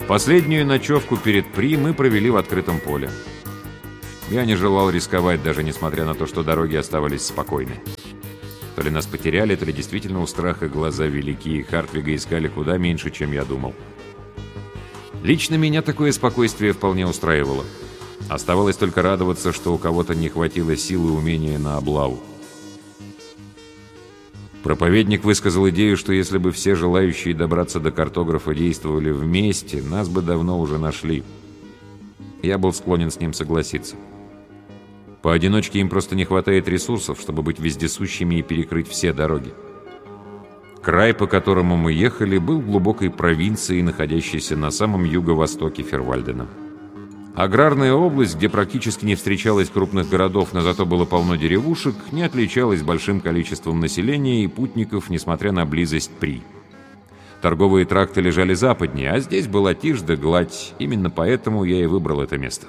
Последнюю ночевку перед При мы провели в открытом поле. Я не желал рисковать, даже несмотря на то, что дороги оставались спокойны. То ли нас потеряли, то ли действительно у страха глаза велики, и Хартвига искали куда меньше, чем я думал. Лично меня такое спокойствие вполне устраивало. Оставалось только радоваться, что у кого-то не хватило сил и умения на облаву. Проповедник высказал идею, что если бы все желающие добраться до картографа действовали вместе, нас бы давно уже нашли. Я был склонен с ним согласиться. Поодиночке им просто не хватает ресурсов, чтобы быть вездесущими и перекрыть все дороги. Край, по которому мы ехали, был в глубокой провинции, находящейся на самом юго-востоке Фервальдена. Аграрная область, где практически не встречалось крупных городов, но зато было полно деревушек, не отличалась большим количеством населения и путников, несмотря на близость При. Торговые тракты лежали западнее, а здесь была тишь да гладь. Именно поэтому я и выбрал это место.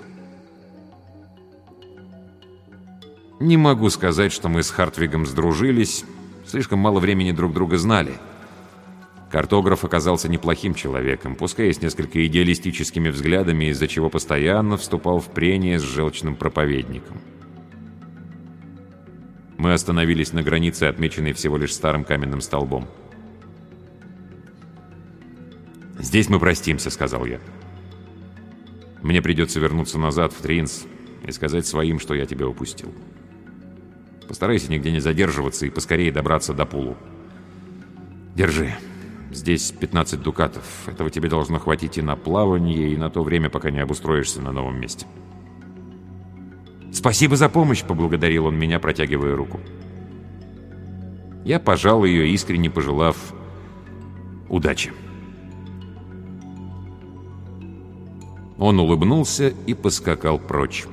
Не могу сказать, что мы с Хартвигом сдружились, слишком мало времени друг друга знали. Картограф оказался неплохим человеком, пускай и с несколько идеалистическими взглядами, из-за чего постоянно вступал в прения с желчным проповедником. Мы остановились на границе, отмеченной всего лишь старым каменным столбом. «Здесь мы простимся», — сказал я. «Мне придется вернуться назад в Тринс и сказать своим, что я тебя упустил. Постарайся нигде не задерживаться и поскорее добраться до Пулу. Держи. Здесь 15 дукатов. Этого тебе должно хватить и на плавание, и на то время, пока не обустроишься на новом месте». «Спасибо за помощь», — поблагодарил он меня, протягивая руку. Я пожал ее, искренне пожелав удачи. Он улыбнулся и поскакал прочь.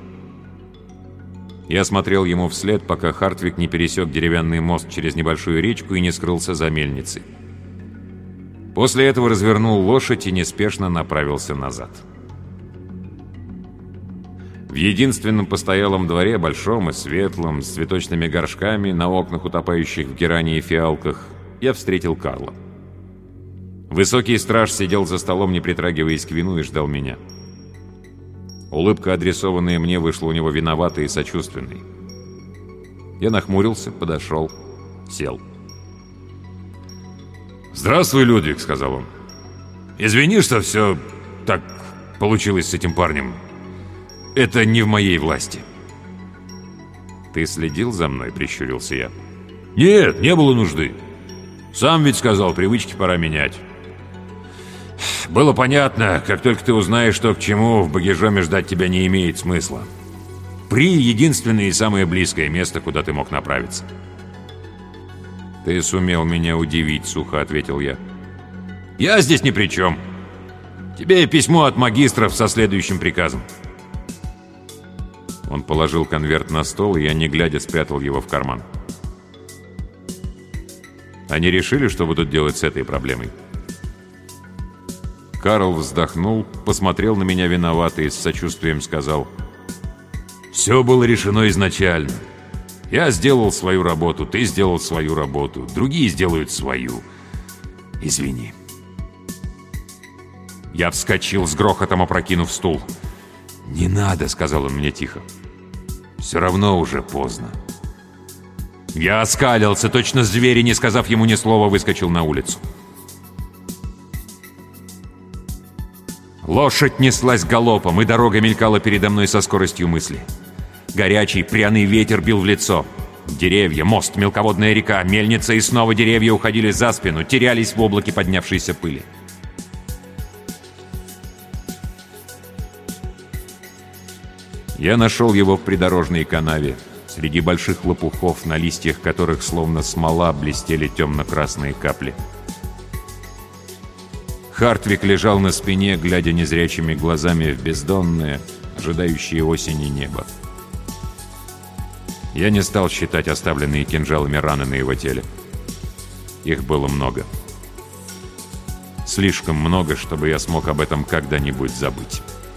Я смотрел ему вслед, пока Хартвиг не пересек деревянный мост через небольшую речку и не скрылся за мельницей. После этого развернул лошадь и неспешно направился назад. В единственном постоялом дворе, большом и светлом, с цветочными горшками, на окнах, утопающих в герани и фиалках, я встретил Карла. Высокий страж сидел за столом, не притрагиваясь к вину, и ждал меня. Улыбка, адресованная мне, вышла у него виноватой и сочувственной. Я нахмурился, подошел, сел. «Здравствуй, Людвиг», — сказал он. «Извини, что все так получилось с этим парнем. Это не в моей власти». «Ты следил за мной?» — прищурился я. «Нет, не было нужды. Сам ведь сказал, привычки пора менять. Было понятно, как только ты узнаешь, что к чему, в Багижоме ждать тебя не имеет смысла. При — единственное и самое близкое место, куда ты мог направиться». «Ты сумел меня удивить», — сухо ответил я. «Я здесь ни при чем. Тебе письмо от магистров со следующим приказом». Он положил конверт на стол, и я, не глядя, спрятал его в карман. «Они решили, что будут делать с этой проблемой?» Карл вздохнул, посмотрел на меня виновато и с сочувствием сказал: «Все было решено изначально. Я сделал свою работу, ты сделал свою работу, другие сделают свою. Извини». Я вскочил с грохотом, опрокинув стул. «Не надо», — сказал он мне тихо. «Все равно уже поздно». Я оскалился, точно зверь, и, не сказав ему ни слова, выскочил на улицу. Лошадь неслась галопом, и дорога мелькала передо мной со скоростью мысли. Горячий, пряный ветер бил в лицо. Деревья, мост, мелководная река, мельница и снова деревья уходили за спину, терялись в облаке поднявшейся пыли. Я нашел его в придорожной канаве, среди больших лопухов, на листьях которых словно смола блестели темно-красные капли. Хартвиг лежал на спине, глядя незрячими глазами в бездонное, ожидающее осени небо. Я не стал считать оставленные кинжалами раны на его теле. Их было много. Слишком много, чтобы я смог об этом когда-нибудь забыть.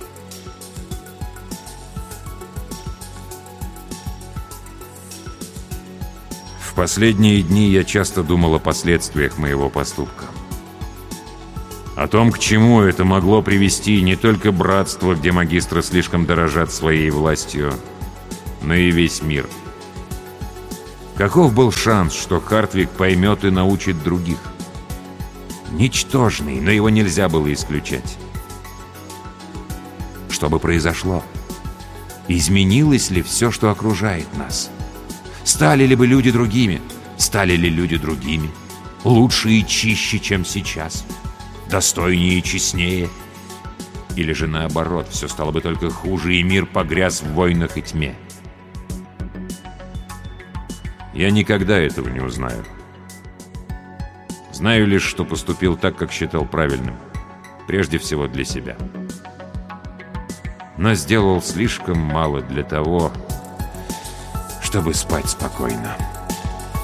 В последние дни я часто думал о последствиях моего поступка. О том, к чему это могло привести не только братство, где магистры слишком дорожат своей властью, но и весь мир. Каков был шанс, что Хартвиг поймет и научит других? Ничтожный, но его нельзя было исключать. Что бы произошло? Изменилось ли все, что окружает нас? Стали ли бы люди другими? Стали ли люди другими? Лучше и чище, чем сейчас? Достойнее и честнее? Или же наоборот, все стало бы только хуже, и мир погряз в войнах и тьме? Я никогда этого не узнаю. Знаю лишь, что поступил так, как считал правильным. Прежде всего для себя. Но сделал слишком мало для того, чтобы спать спокойно.